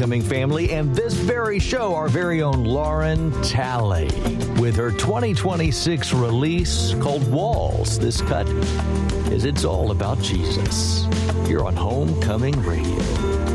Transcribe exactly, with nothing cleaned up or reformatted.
Homecoming family and this very show, our very own Lauren Talley, with her twenty twenty-six release called Walls. This cut is It's All About Jesus here on Homecoming Radio.